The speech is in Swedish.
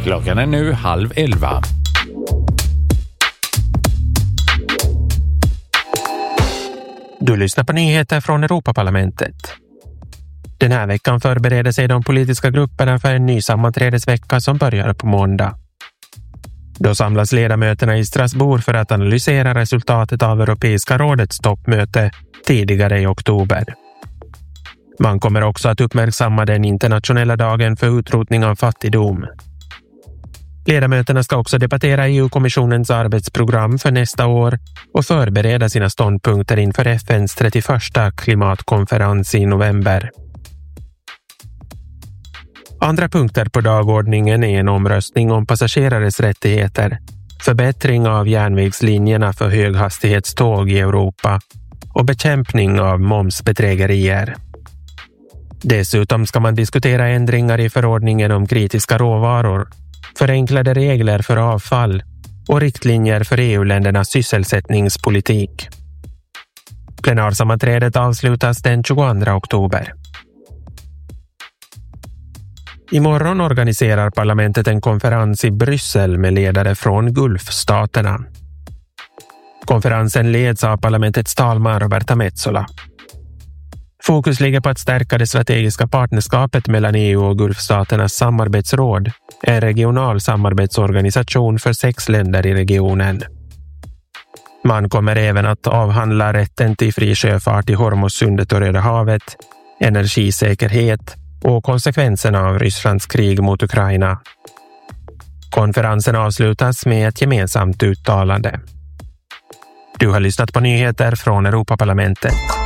Klockan är nu 10:30. Du lyssnar på nyheter från Europaparlamentet. Den här veckan förbereder sig de politiska grupperna för en ny sammanträdesvecka som börjar på måndag. Då samlas ledamöterna i Strasbourg för att analysera resultatet av Europeiska rådets toppmöte tidigare i oktober. Man kommer också att uppmärksamma den internationella dagen för utrotning av fattigdom. Ledamöterna ska också debattera EU-kommissionens arbetsprogram för nästa år och förbereda sina ståndpunkter inför FN:s 31:a klimatkonferens i november. Andra punkter på dagordningen är en omröstning om passagerares rättigheter, förbättring av järnvägslinjerna för höghastighetståg i Europa och bekämpning av momsbedrägerier. Dessutom ska man diskutera ändringar i förordningen om kritiska råvaror, förenklade regler för avfall och riktlinjer för EU-ländernas sysselsättningspolitik. Plenarsammanträdet avslutas den 22 oktober. Imorgon organiserar parlamentet en konferens i Bryssel med ledare från Gulfstaterna. Konferensen leds av parlamentets talman Roberta Metsola. Fokus ligger på att stärka det strategiska partnerskapet mellan EU och Gulfstaternas samarbetsråd, en regional samarbetsorganisation för 6 länder i regionen. Man kommer även att avhandla rätten till fri sjöfart i Hormuzsundet och Röda havet, energisäkerhet och konsekvenserna av Rysslands krig mot Ukraina. Konferensen avslutas med ett gemensamt uttalande. Du har lyssnat på nyheter från Europaparlamentet.